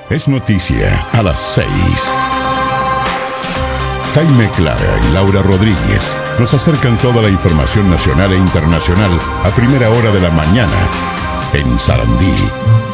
Es noticia a las 6. Jaime Clara y Laura Rodríguez nos acercan toda la información nacional e internacional a primera hora de la mañana en Sarandí.